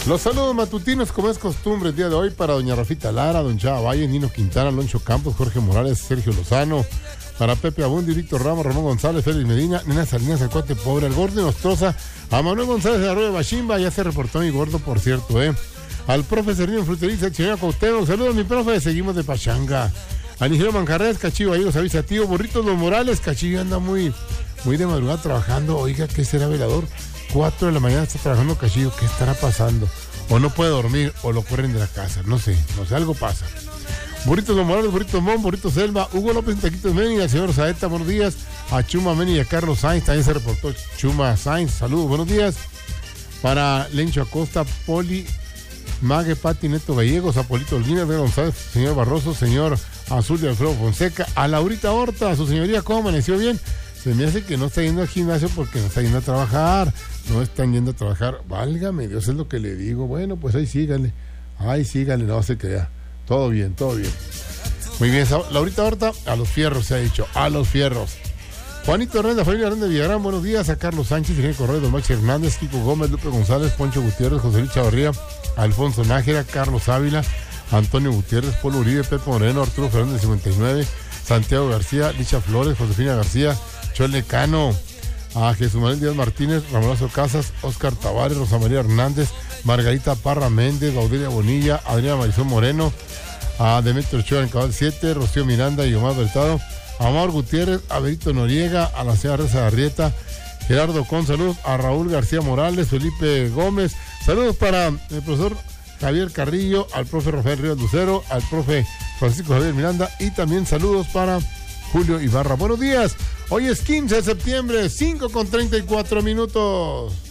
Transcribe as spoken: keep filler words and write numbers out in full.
Los saludos matutinos, como es costumbre el día de hoy, para doña Rafita Lara, don Chava Valle, Nino Quintana, Loncho Campos, Jorge Morales, Sergio Lozano, para Pepe Abundi, Víctor Ramos, Ramón González, Félix Medina, Nena Salinas, el cuate pobre, al gordo y Nostroza, a Manuel González de Arroyo de Bachimba, ya se reportó mi gordo, por cierto, eh. Al profe Sergio Fruteriza, el señor Cautero, saludos mi profe, seguimos de pachanga. A Nigero Manjarres, Cachillo, ahí los avisa, tío, Burritos Los Morales, Cachillo anda muy, muy de madrugada trabajando, oiga, ¿qué será velador? Cuatro de la mañana está trabajando Cachillo, ¿qué estará pasando? O no puede dormir, o lo corren de la casa, no sé, no sé, algo pasa. Burritos Los Morales, Burritos Mon, Burritos Selva, Hugo López Taquitos Meni, al señor Saeta, buenos días. A Chuma Meni y a Carlos Sainz, también se reportó Chuma Sainz, saludos, buenos días. Para Lencho Acosta, Poli, Mague, Pati, Neto Gallegos, Apolito Olguina, de González, señor Barroso, señor Azul de Alfredo Fonseca, a Laurita Horta, a su señoría, ¿cómo amaneció bien? Se me hace que no está yendo al gimnasio porque no está yendo a trabajar, no están yendo a trabajar, válgame Dios, es lo que le digo. Bueno, pues ahí síganle, ahí síganle, no se crea, todo bien, todo bien. Muy bien, Laurita Horta, a los fierros se ha dicho, a los fierros. Juanito Hernández, familia Hernández de Villagrán, buenos días. A Carlos Sánchez, Inés Correa, Don Maxi Hernández, Kiko Gómez, Lupe González, Poncho Gutiérrez, José Luis Chavarría, Alfonso Nájera, Carlos Ávila, Antonio Gutiérrez, Polo Uribe, Pepe Moreno, Arturo Fernández cincuenta y nueve, Santiago García, Licha Flores, Josefina García, Chole Cano, a Jesús Manuel Díaz Martínez, Ramolazo Casas, Oscar Tavares, Rosa María Hernández, Margarita Parra Méndez, Baudelia Bonilla, Adriana Marisol Moreno, a Demetrio Ochoa en Cabal siete, Rocío Miranda y Omar Bertado, a Amor Gutiérrez, a Berito Noriega, a la señora Reza Arrieta, Gerardo Con, saludos a Raúl García Morales, Felipe Gómez, saludos para el profesor Javier Carrillo, al profe Rafael Ríos Lucero, al profe Francisco Javier Miranda y también saludos para Julio Ibarra. Buenos días, hoy es quince de septiembre, cinco con treinta y cuatro minutos.